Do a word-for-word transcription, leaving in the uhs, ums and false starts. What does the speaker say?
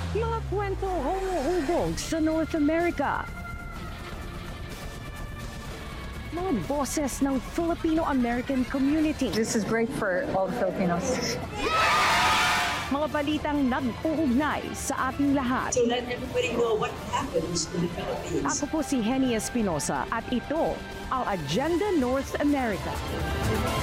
Mga kwento humuhubog sa North America. Mga boses ng Filipino-American community. This is great for all the Filipinos. Mga balitang nag-uugnay sa ating lahat. So let everybody know what happens in the Philippines. Ako po si Henny Espinosa at ito ang Agenda North America.